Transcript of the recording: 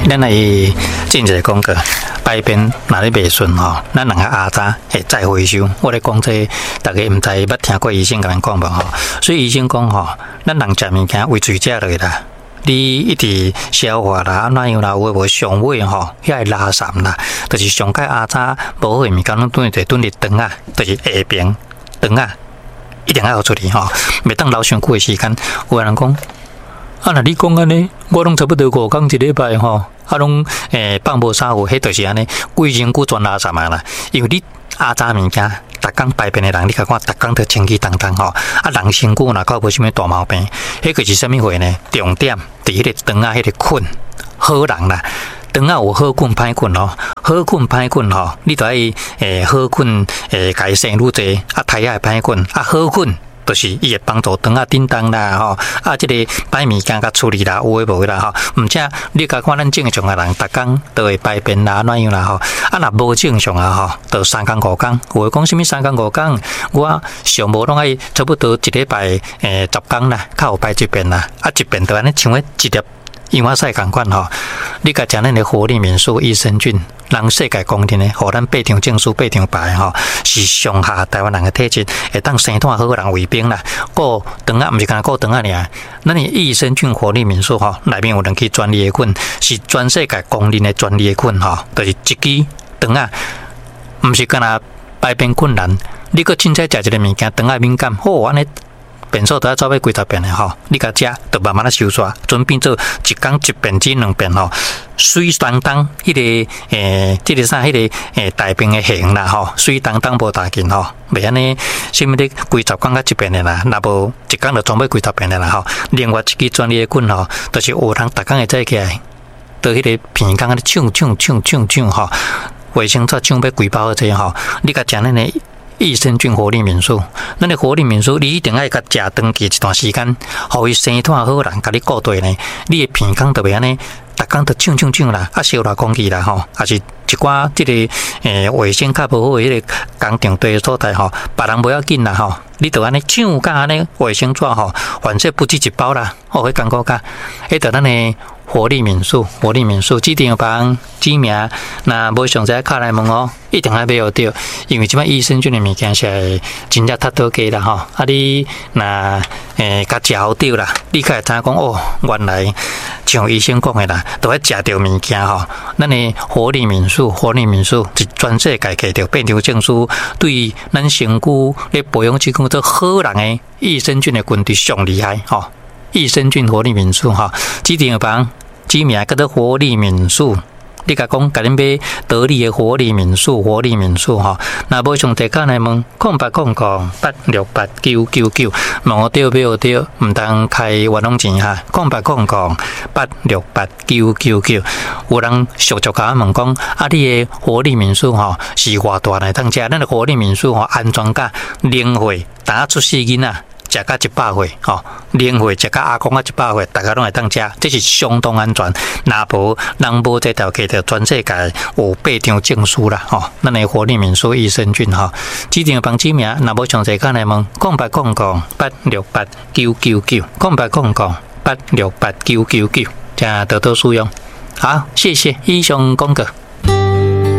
咱来进一个广告，摆边哪里袂顺吼，咱两个阿早会再回收。我咧讲这，大家毋知捌听过医生甲咱讲无吼？所以医生讲吼，咱人食物件为嘴食落啦，你一直消化啦，安怎样啦，有诶无上尾吼，遐会拉散啦，就是上届阿早无好诶物件，拢蹲伫肠啊，就是下边肠啊，一定要出去吼，袂当留上久诶时间。有人讲。啊！那你讲安尼，我拢差不多5天一礼拜吼，啊拢放无啥货，迄就是安尼，规身躯全垃圾嘛啦。因为你阿早物件，逐工排便的人，你甲看，逐工都清气当当吼。啊，人身躯若够无啥物大毛病，迄个是啥物货呢？重点伫迄个肠啊，迄个困好人啦。肠啊有好困歹困吼，好困歹困吼，你著爱好困家生愈济，啊胎啊歹困，啊好困。就是伊会帮助肠啊叮当啦吼，啊，即个摆物件甲处理啦，有诶无诶啦吼。毋则你甲看咱正常诶人，逐工都会排便啦，安怎样啦吼。啊，若无正常啊吼，就3天5天。有诶讲啥物3天5天，我上无拢爱差不多一礼拜10天啦，较有排一遍啦。啊，一遍就安尼像迄一粒樱花菜共款吼。你甲食咱诶活力民宿益生菌。人世界公认的，互咱8张证书8张牌吼，是上下台湾人的体质，会当生炭好人为兵啦。顾肠啊，毋是干顾肠啊尔，咱的益生菌活力民宿吼，内面有2支专利的菌，是全世界公认的专利的菌吼，就是一支肠啊，毋是干那排便困难，你搁凊彩食一个物件，肠啊敏感，安尼。便所都要走要几十遍的吼，你甲食，就慢慢啊收煞，准变做一天1遍至2遍吼，水当当，迄个即个啥，迄个大便的形啦吼，水当当无大紧吼，袂安尼，啥物咧几十天甲1遍的啦，若无一天就装要几十遍的啦吼。另外一支专利的菌吼，就是有人逐工会做起来，到迄个鼻孔啊呛吼，卫生纸呛要几包这吼，你甲食咱的。益生菌活力民宿，咱的活力民宿，你一定要甲食长期一段时间，互伊生炭好人，甲你顾对呢。你的鼻孔特别安尼，逐工都呛啦，啊烧热空气啦吼，啊是一寡即个卫生较无好迄个工厂地所在吼，别人不要紧啦吼，你着安尼抢甲安尼卫生纸吼，反正不止一包啦，迄感觉甲，迄着咱的。活力民宿，活力民宿，指定房指名，那无详细敲来问哦，一定要买好着，因为即摆益生菌的物件是真正太多价啦吼，啊你那甲食好着啦，你才会知影讲哦，原来像医生讲的啦，都要食着物件吼，咱的活力民宿，活力民宿是全世界摕着8张证书，对咱身躯咧培养这种做好人的益生菌的菌对上厉害吼。益生菌活力民宿哈，指定房指名叫做活力民宿。你甲讲，甲恁买得力的活力民宿，活力民宿哈。那无上地卡来问，0800868999，问我对买对，唔当开活动钱哈。0800868999，有人熟甲我问讲，啊，你的活力民宿哈是偌大来当食？咱的活力民宿哈安全甲0岁打出4囡仔。食到100岁吼，0岁食到阿公啊100岁，大家拢会当食，这是相当安全。若无人无这条价，就全世界有8张证书啦吼。咱的活力民宿益生菌吼，指定房指名，若无详细看来问，0800868999，0800868999，这多多使用。好，谢谢以上广告。